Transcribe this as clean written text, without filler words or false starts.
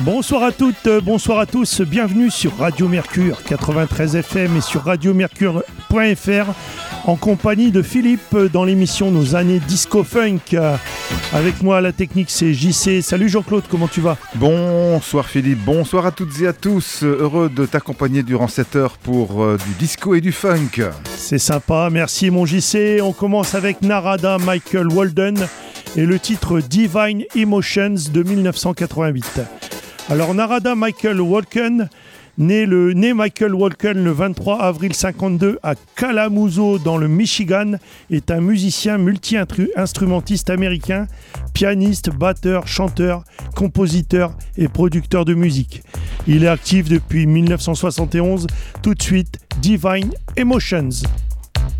Bonsoir à toutes, bonsoir à tous, bienvenue sur Radio Mercure 93 FM et sur radiomercure.fr en compagnie de Philippe dans l'émission Nos années Disco Funk. Avec moi à la technique c'est JC. Salut Jean-Claude, comment tu vas ? Bonsoir Philippe, bonsoir à toutes et à tous. Heureux de t'accompagner durant cette heure pour du disco et du funk. C'est sympa, merci mon JC. On commence avec Narada Michael Walden et le titre Divine Emotions de 1988. Alors Narada Michael Walden, né Michael Walden le 23 avril 52 à Kalamazoo dans le Michigan, est un musicien multi-instrumentiste américain, pianiste, batteur, chanteur, compositeur et producteur de musique. Il est actif depuis 1971. Tout de suite, Divine Emotions.